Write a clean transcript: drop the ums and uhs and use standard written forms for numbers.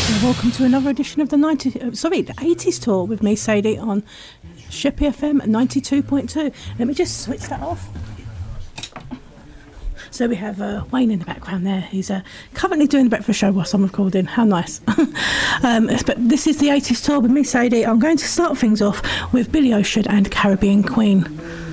Welcome to another edition of the 80s tour with me, Sadie, on Sheppey FM 92.2. Let me just switch that off. So we have Wayne in the background there. He's currently doing the breakfast show whilst I'm recording. How nice. But this is the 80s tour with me, Sadie. I'm going to start things off with Billy Ocean and Caribbean Queen.